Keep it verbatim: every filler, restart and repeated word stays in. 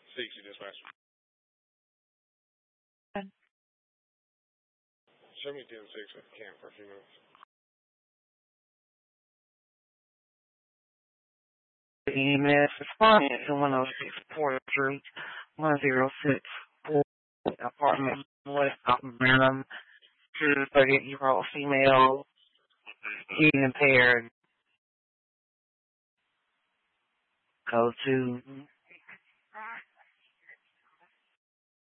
sixty dispatch. Show me ten six at the camp for a few minutes. E M S responding to one oh six Port Street, one oh six four, apartment West Brenham, to thirty-eight-year-old female, hearing impaired. Go to